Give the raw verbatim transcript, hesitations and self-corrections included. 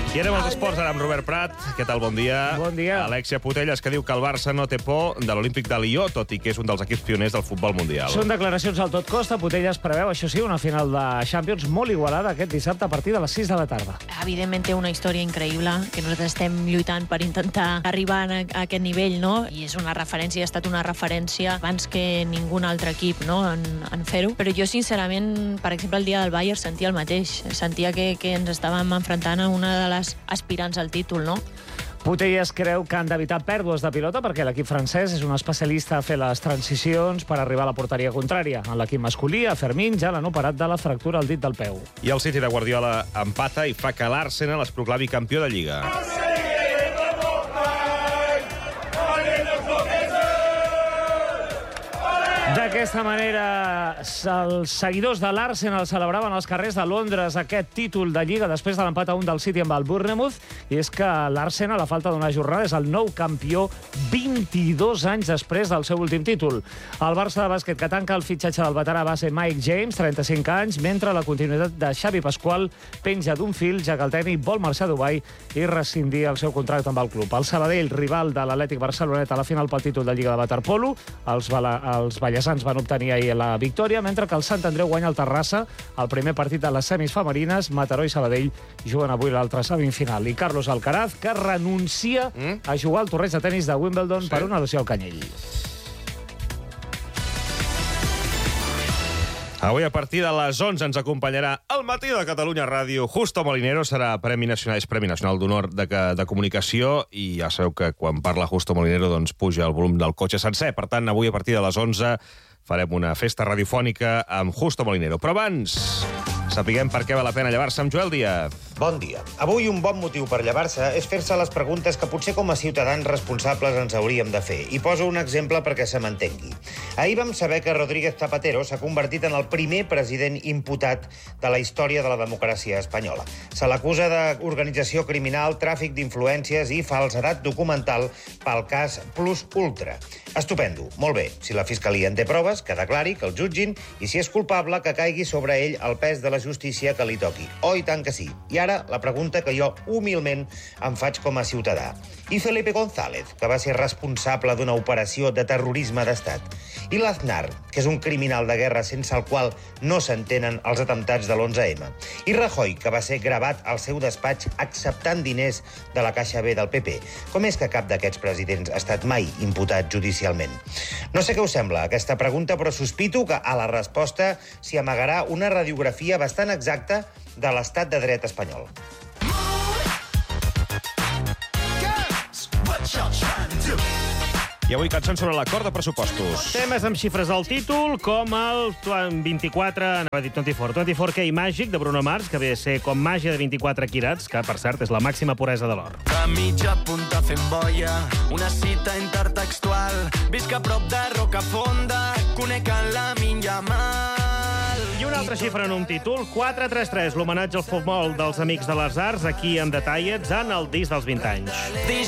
I anem als esports, ara amb Robert Prat. Què tal, bon dia. Bon dia. Alexia Putellas, que diu que el Barça no té por de l'Olímpic de Lió, tot i que és un dels equips pioners del futbol mundial. Són declaracions al tot costa. Putellas preveu, això sí, una final de Champions molt igualada aquest dissabte a partir de les sis de la tarda. Evidentment té una història increïble, que nosaltres estem lluitant per intentar arribar a aquest nivell, no? I és una referència, ha estat una referència abans que ningú altre equip, no?, en, en fer-ho. Però jo, sincerament, per exemple, el dia del Bayern sentia el mateix. Sentia que, que ens estàvem enfrontant a una de les aspirants al títol, no? Putellas creu que han d'evitar pèrdues de pilota perquè l'equip francès és un especialista a fer les transicions per arribar a la porteria contrària. En l'equip masculí, a Fermín ja l'han operat de la fractura al dit del peu. I el City de Guardiola empata i fa que l'Arsenal es proclami campió de Lliga. D'aquesta manera, els seguidors de l'Arsenal celebraven als carrers de Londres aquest títol de Lliga després de l'empat a un del City amb el Bournemouth, i és que l'Arsenal, a falta d'una jornada, és el nou campió vint-i-dos anys després del seu últim títol. El Barça de bàsquet, que tanca el fitxatge del veterà base Mike James, trenta-cinc anys, mentre la continuïtat de Xavi Pasqual penja d'un fil, ja que el tècnic vol marxar a Dubai i rescindir el seu contracte amb el club. El Sabadell, rival de l'Atlètic Barcelonet a la final pel títol de Lliga de waterpolo, els, bala, els ballesans van obtenir ahir la victòria, mentre que el Sant Andreu guanya el Terrassa el primer partit de les semis femenines. Mataró i Sabadell juguen avui l'altra semifinal. I Carlos Alcaraz, que renuncia mm? a jugar al torneig de tenis de Wimbledon sí. per una lesió al canyell. Avui, a partir de les onze, ens acompanyarà al Matí de Catalunya Ràdio. Justo Molinero serà Premi Nacional, és Premi Nacional d'Honor de, de Comunicació, i ja sabeu que quan parla Justo Molinero doncs puja el volum del cotxe sencer. Per tant, avui, a partir de les onze, farem una festa radiofònica amb Justo Molinero. Però abans, sapiguem per què val la pena llevar-se amb Joel Díaz. Bon dia. Avui un bon motiu per llevar-se és fer-se les preguntes que potser com a ciutadans responsables ens hauríem de fer. I poso un exemple perquè se m'entengui. Ahir vam saber que Rodríguez Zapatero s'ha convertit en el primer president imputat de la història de la democràcia espanyola. Se l'acusa d'organització criminal, tràfic d'influències i falsedat documental pel cas Plus Ultra. Estupendo, molt bé. Si la Fiscalia en té proves, que declari, que el jutgin, i si és culpable, que caigui sobre ell el pes de la justícia que li toqui. Oh, i tant que sí. I ara, la pregunta que jo humilment em faig com a ciutadà. I Felipe González, que va ser responsable d'una operació de terrorisme d'estat? I l'Aznar, que és un criminal de guerra sense el qual no s'entenen els atemptats de l'onze eme? I Rajoy, que va ser gravat al seu despatx acceptant diners de la Caixa B del P P? Com és que cap d'aquests presidents ha estat mai imputat judicialment? No sé què us sembla aquesta pregunta, però sospito que a la resposta s'hi amagarà una radiografia bastant exacta de l'estat de dret espanyol. I avui cançons sobre l'acord de pressupostos. Temes amb xifres al títol, com el vint-i-quatre, anava a dir vint-i-quatre, vint-i-quatre K Magic de Bruno Mars, que ve a ser com màgia de vint-i-quatre quirats, que, per cert, és la màxima puresa de l'or. A mitja punta fent boia, una cita intertextual, visc a prop de Rocafonda, conec en la Minyamal. I una altra xifra en un títol, quatre tres tres, l'homenatge al futbol dels Amics de les Arts, aquí en Detallets, en el disc dels vint anys.